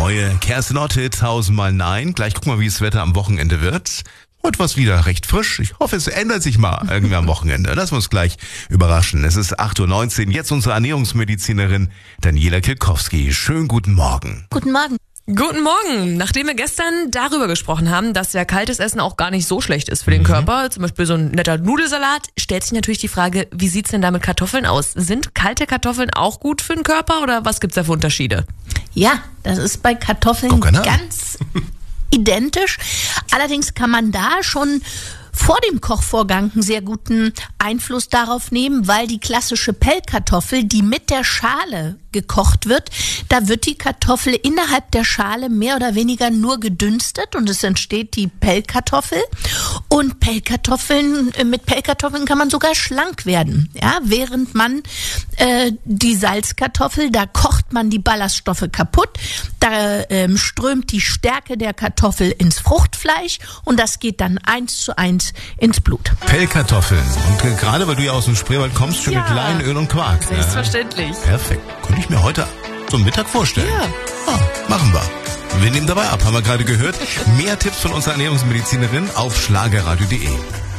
neue Kerstin Ott, 1000-mal Nein. Gleich gucken wir, wie das Wetter am Wochenende wird. Heute war es wieder recht frisch. Ich hoffe, es ändert sich mal irgendwie am Wochenende. Lassen wir uns gleich überraschen. Es ist 8:19 Uhr. Jetzt unsere Ernährungsmedizinerin Daniela Kilkowski. Schönen guten Morgen. Guten Morgen. Guten Morgen. Nachdem wir gestern darüber gesprochen haben, dass ja kaltes Essen auch gar nicht so schlecht ist für den Körper, zum Beispiel so ein netter Nudelsalat, stellt sich natürlich die Frage, wie sieht's denn da mit Kartoffeln aus? Sind kalte Kartoffeln auch gut für den Körper oder was gibt's da für Unterschiede? Ja, das ist bei Kartoffeln ganz identisch. Allerdings kann man da schon vor dem Kochvorgang einen sehr guten Einfluss darauf nehmen, weil die klassische Pellkartoffel, die mit der Schale gekocht wird, da wird die Kartoffel innerhalb der Schale mehr oder weniger nur gedünstet und es entsteht die Pellkartoffel. Und mit Pellkartoffeln kann man sogar schlank werden. Ja, während man die Salzkartoffel, da kocht man die Ballaststoffe kaputt, da strömt die Stärke der Kartoffel ins Fruchtfleisch und das geht dann 1:1 ins Blut. Pellkartoffeln. Und gerade weil du ja aus dem Spreewald kommst, schön mit Leinöl und Quark. Selbstverständlich. Perfekt. Könnte ich mir heute zum Mittag vorstellen. Ja. Machen wir. Wir nehmen dabei ab, haben wir gerade gehört. Mehr Tipps von unserer Ernährungsmedizinerin auf schlagerradio.de.